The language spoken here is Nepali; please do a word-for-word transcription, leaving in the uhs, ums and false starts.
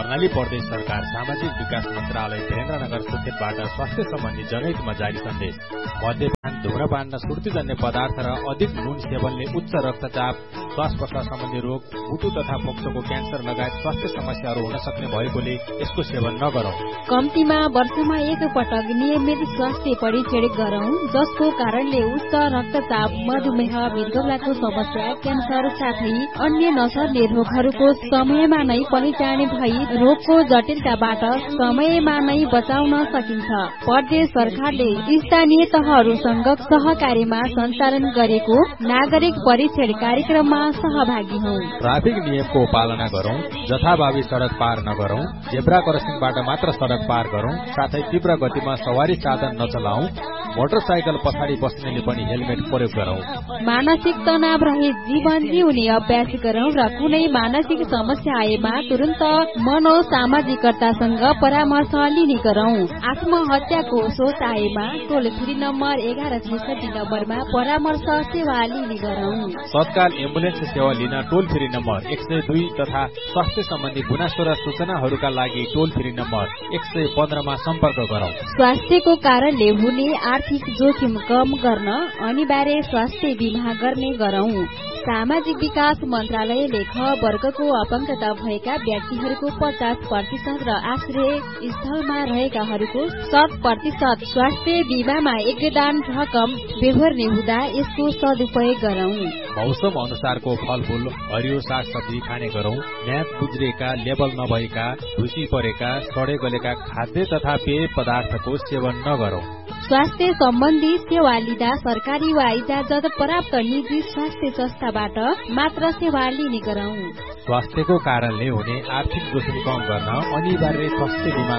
कर्णाली प्रदेश सरकार सामाजिक विकास मन्त्रालय वीरेन्द्रनगर सुर्खेतबाट स्वास्थ्य सम्बन्धी जनहितमा जारी सन्देश। मद्यपान, धुम्रपान र सुर्तीजन्य पदार्थ र अधिक नुन सेवनले उच्च रक्तचाप, श्वास प्रश्वास सम्बन्धी रोग, मुटु तथा फोक्सोको क्यान्सर लगायत स्वास्थ्य समस्याहरू हुन सक्ने भएकोले यसको सेवन नगरौं। कम्तीमा वर्षमा एक पटक नियमित स्वास्थ्य परीक्षण गरौं, जसको कारणले उच्च रक्तचाप, मधुमेह, मृगौलाको समस्या, क्यान्सर साथै अन्य नसर्ने रोगहरूको समयमा नै पहिचान भई रोगको जटिलताबाट समयमा नै बचाउन सकिन्छ। प्रदेश सरकारले स्थानीय तहहरूसँग सहकार्यमा सञ्चालन गरेको नागरिक परीक्षण कार्यक्रममा सहभागी हौ। ट्राफिक नियमको पालना गरौं, जथाभावी सड़क पार नगरौं, जेब्रा क्रसिङबाट मात्र सड़क पार गरौं, साथै तीव्र गतिमा सवारी साधन नचलाऊ, मोटरसाइकल पछाडि बस्नेले पनि हेलमेट प्रयोग गरौं। मानसिक तनाव रहित जीवन जिउने अभ्यास गरौं र कुनै मानसिक समस्या आएमा तुरन्त मनोसामाजिकतासँग परामर्श लिने गरौं। आत्महत्याको सोच आएमा टोल फ्री नम्बर एघार छैसठी नम्बरमा परामर्श सेवा लिने गरौं। तत्काल एम्बुलेन्स सेवा लिन टोल फ्री नम्बर एक सय दुई तथा स्वास्थ्य सम्बन्धी गुनासो र सूचनाहरूका लागि टोल फ्री नम्बर एक सय पन्ध्रमा सम्पर्क गरौं। स्वास्थ्यको कारणले हुने आर्थिक जोखिम कम गर्न अनिवार्य स्वास्थ्य बीमा गर्ने गरौं। सामाजिक विकास मन्त्रालयले ख वर्गको अपङ्गता भएका व्यक्तिहरूको पचास प्रतिशत र आश्रय स्थलमा रहेकाहरूको शत प्रतिशत स्वास्थ्य बीमामा योगदान रकम बेहोर्ने हुँदा यसको सदुपयोग गरौं। मौसम अनुसारको फलफूल, हरियो साग सब्जी खाने गरौं। म्याद गुज्रेका, लेबल नभएका, ढुसी परेका, सडे गलेका खाद्य तथा पेय पदार्थको सेवन नगरौं। स्वास्थ्य सम्बन्धी सेवा लिँदा सरकारी वा इजाजत प्राप्त निजी स्वास्थ्य संस्थाबाट मात्र सेवा लिने गरौं। स्वास्थ्यको कारणले हुने आर्थिक जोखिम कम गर्न अनिवार्य स्वास्थ्य बीमा